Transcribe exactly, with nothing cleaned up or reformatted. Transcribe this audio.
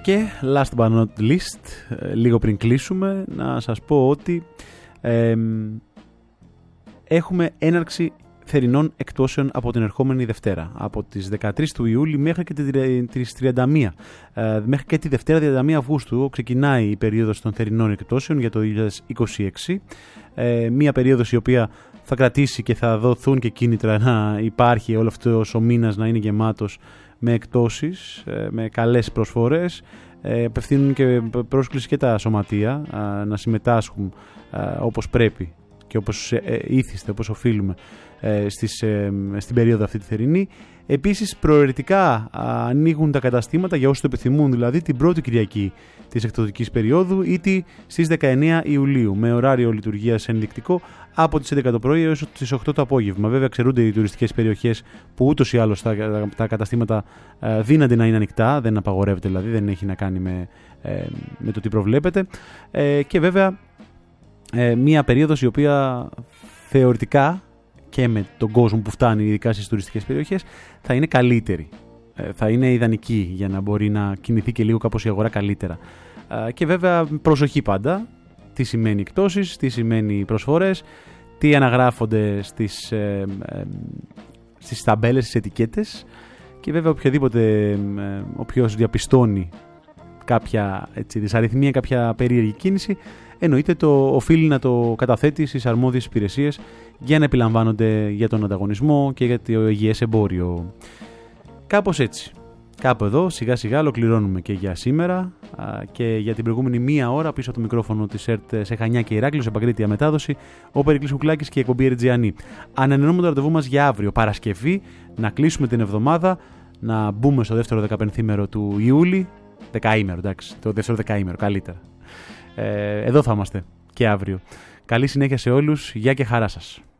Και last but not least, λίγο πριν κλείσουμε, να σας πω ότι ε, έχουμε έναρξη θερινών εκτόσεων από την ερχόμενη Δευτέρα. Από τις δεκατρείς του Ιούλη μέχρι και τις τριάντα μία. Ε, μέχρι και τη Δευτέρα τριάντα μία Αυγούστου ξεκινάει η περίοδος των θερινών εκτόσεων για το δύο χιλιάδες είκοσι έξι. Ε, μία περίοδος η οποία θα κρατήσει και θα δοθούν και κίνητρα να υπάρχει όλο αυτός ο μήνας να είναι γεμάτος με εκτόσεις, ε, με καλές προσφορές. Ε, απευθύνουν και πρόσκληση και τα σωματεία ε, να συμμετάσχουν ε, όπως πρέπει και όπως ε, ήθιστε, όπως οφείλουμε ε, στις, ε, στην περίοδο αυτή τη θερινή. Επίσης προαιρετικά α, ανοίγουν τα καταστήματα για όσους το επιθυμούν, δηλαδή την πρώτη Κυριακή της εκδοτικής περίοδου ή στις δεκαεννέα Ιουλίου, με ωράριο λειτουργίας ενδεικτικό από τις έντεκα το πρωί έως τις οκτώ το απόγευμα. Βέβαια ξερούνται οι τουριστικές περιοχές που ούτως ή άλλως τα, τα, τα καταστήματα ε, δύνανται να είναι ανοιχτά, δεν απαγορεύεται δηλαδή, δεν έχει να κάνει με, ε, με το τι προβλέπετε. Ε, και βέβαια ε, μία περίοδος η οποία θεωρητικά και με τον κόσμο που φτάνει ειδικά στις τουριστικές περιοχές θα είναι καλύτερη, ε, θα είναι ιδανική για να μπορεί να κινηθεί και λίγο κάπως η αγορά καλύτερα. Ε, και βέβαια προσοχή πάντα, τι σημαίνει εκτόσεις, τι σημαίνει προσφορές, τι αναγράφονται στις, ε, ε, στις ταμπέλες, στις ετικέτες, και βέβαια οποιοδήποτε, ε, όποιος διαπιστώνει κάποια έτσι, δυσαριθμία, κάποια περίεργη κίνηση, εννοείται το οφείλει να το καταθέτει στις αρμόδιες υπηρεσίες για να επιλαμβάνονται για τον ανταγωνισμό και για το υγιές εμπόριο. Κάπως έτσι. Κάπου εδώ σιγά σιγά ολοκληρώνουμε και για σήμερα και για την προηγούμενη μία ώρα πίσω από το μικρόφωνο της ΕΡΤ σε Χανιά και Ηράκλειο, σε Παγκρίτια μετάδοση, ο Περικλής Κουκλάκης και η εκπομπή Ερτζιανή. Ανανεώνουμε το ραντεβού μας για αύριο Παρασκευή, να κλείσουμε την εβδομάδα, να μπούμε στο δεύτερο δεκαπενθήμερο του Ιούλη, δεκαήμερο εντάξει, το δεύτερο δεκαήμερο καλύτερα. Ε, εδώ θα είμαστε και αύριο. Καλή συνέχεια σε όλους, γεια και χαρά σας.